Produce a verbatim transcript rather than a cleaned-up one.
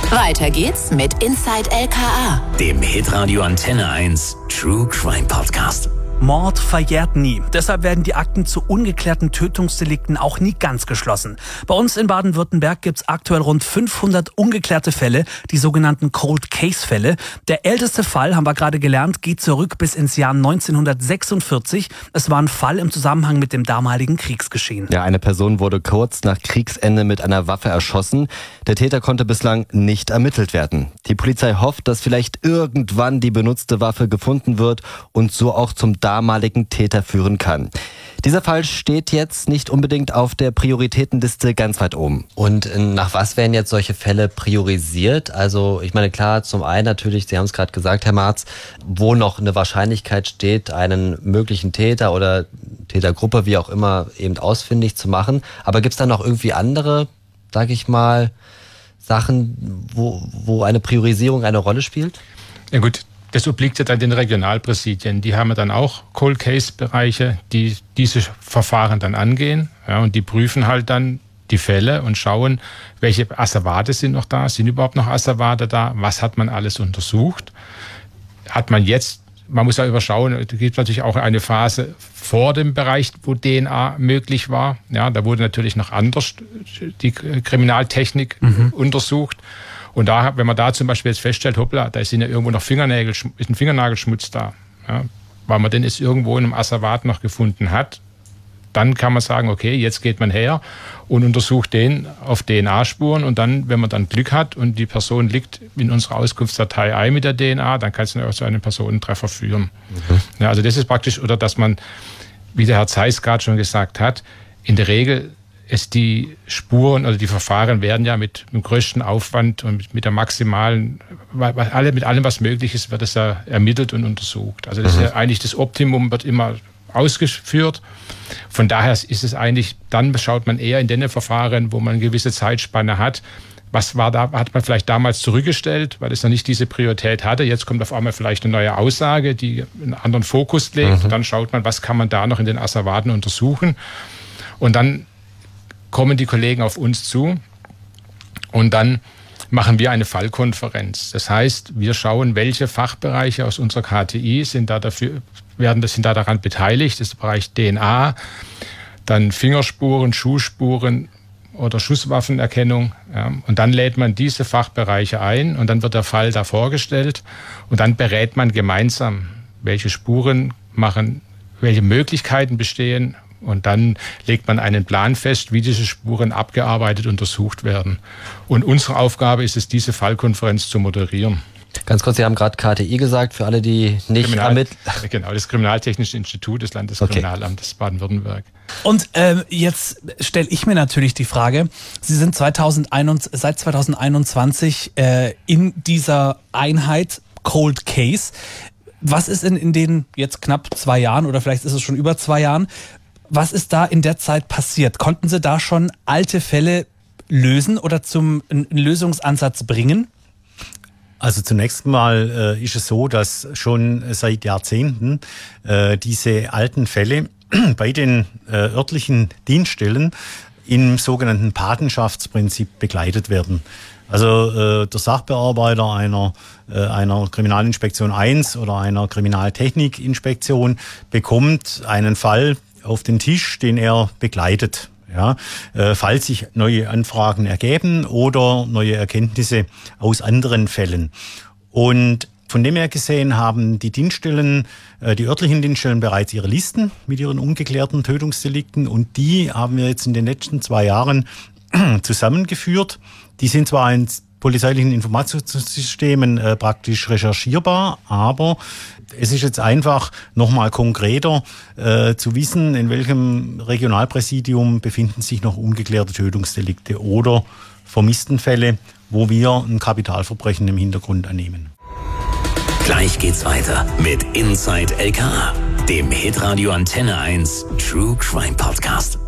Weiter geht's mit Inside L K A, dem Hitradio Antenne eins True Crime Podcast. Mord verjährt nie. Deshalb werden die Akten zu ungeklärten Tötungsdelikten auch nie ganz geschlossen. Bei uns in Baden-Württemberg gibt's aktuell rund fünfhundert ungeklärte Fälle, die sogenannten Cold Case Fälle. Der älteste Fall, haben wir gerade gelernt, geht zurück bis ins Jahr neunzehnhundertsechsundvierzig. Es war ein Fall im Zusammenhang mit dem damaligen Kriegsgeschehen. Ja, eine Person wurde kurz nach Kriegsende mit einer Waffe erschossen. Der Täter konnte bislang nicht ermittelt werden. Die Polizei hofft, dass vielleicht irgendwann die benutzte Waffe gefunden wird und so auch zum damaligen Täter führen kann. Dieser Fall steht jetzt nicht unbedingt auf der Prioritätenliste ganz weit oben. Und nach was werden jetzt solche Fälle priorisiert? Also ich meine, klar, zum einen natürlich, Sie haben es gerade gesagt, Herr Marz, wo noch eine Wahrscheinlichkeit steht, einen möglichen Täter oder Tätergruppe, wie auch immer, eben ausfindig zu machen. Aber gibt es da noch irgendwie andere, sage ich mal, Sachen, wo, wo eine Priorisierung eine Rolle spielt? Ja gut. Das obliegt ja dann den Regionalpräsidien. Die haben ja dann auch Cold-Case-Bereiche, die diese Verfahren dann angehen. Ja, und die prüfen halt dann die Fälle und schauen, welche Asservate sind noch da, sind überhaupt noch Asservate da, was hat man alles untersucht. Hat man jetzt, man muss ja überschauen, es gibt natürlich auch eine Phase vor dem Bereich, wo D N A möglich war. Ja, da wurde natürlich noch anders die Kriminaltechnik mhm. untersucht. Und da, wenn man da zum Beispiel jetzt feststellt, hoppla, da sind ja irgendwo noch Fingernägel, ist ein Fingernagelschmutz da, ja, weil man den jetzt irgendwo in einem Asservat noch gefunden hat, dann kann man sagen, okay, jetzt geht man her und untersucht den auf D N A-Spuren und dann, wenn man dann Glück hat und die Person liegt in unserer Auskunftsdatei ein mit der D N A, dann kann es dann auch zu einem Personentreffer führen. Mhm. Ja, also das ist praktisch, oder dass man, wie der Herr Zeiss gerade schon gesagt hat, in der Regel es die Spuren oder die Verfahren werden ja mit dem größten Aufwand und mit, mit der maximalen, alle, mit allem, was möglich ist, wird es ja ermittelt und untersucht. Also das mhm. ist ja eigentlich das Optimum, wird immer ausgeführt. Von daher ist es eigentlich, dann schaut man eher in den Verfahren, wo man eine gewisse Zeitspanne hat. Was war da, hat man vielleicht damals zurückgestellt, weil es noch nicht diese Priorität hatte. Jetzt kommt auf einmal vielleicht eine neue Aussage, die einen anderen Fokus legt. Mhm. Dann schaut man, was kann man da noch in den Asservaten untersuchen. Und dann kommen die Kollegen auf uns zu und dann machen wir eine Fallkonferenz. Das heißt, wir schauen, welche Fachbereiche aus unserer K T I sind da dafür, werden, sind da daran beteiligt. Das ist der Bereich D N A, dann Fingerspuren, Schuhspuren oder Schusswaffenerkennung. Ja. Und dann lädt man diese Fachbereiche ein und dann wird der Fall da vorgestellt und dann berät man gemeinsam, welche Spuren machen, welche Möglichkeiten bestehen. Und dann legt man einen Plan fest, wie diese Spuren abgearbeitet, untersucht werden. Und unsere Aufgabe ist es, diese Fallkonferenz zu moderieren. Ganz kurz, Sie haben gerade K T I gesagt, für alle, die nicht ermitteln. Genau, das Kriminaltechnische Institut des Landeskriminalamtes okay. Baden-Württemberg. Und ähm, jetzt stelle ich mir natürlich die Frage, Sie sind zweitausendeinundzwanzig, seit zweitausendeinundzwanzig äh, in dieser Einheit Cold Case. Was ist in, in den jetzt knapp zwei Jahren oder vielleicht ist es schon über zwei Jahren, was ist da in der Zeit passiert? Konnten Sie da schon alte Fälle lösen oder zum einen Lösungsansatz bringen? Also zunächst mal äh, ist es so, dass schon seit Jahrzehnten äh, diese alten Fälle bei den äh, örtlichen Dienststellen im sogenannten Patenschaftsprinzip begleitet werden. Also äh, der Sachbearbeiter einer, äh, einer Kriminalinspektion eins oder einer Kriminaltechnikinspektion bekommt einen Fall auf den Tisch, den er begleitet. Ja, äh, falls sich neue Anfragen ergeben oder neue Erkenntnisse aus anderen Fällen. Und von dem her gesehen haben die Dienststellen, äh, die örtlichen Dienststellen bereits ihre Listen mit ihren ungeklärten Tötungsdelikten und die haben wir jetzt in den letzten zwei Jahren zusammengeführt. Die sind zwar in polizeilichen Informationssystemen äh, praktisch recherchierbar, aber es ist jetzt einfach nochmal konkreter äh, zu wissen, in welchem Regionalpräsidium befinden sich noch ungeklärte Tötungsdelikte oder Vermisstenfälle, wo wir ein Kapitalverbrechen im Hintergrund annehmen. Gleich geht's weiter mit Inside L K A, dem Hitradio Antenne eins True Crime Podcast.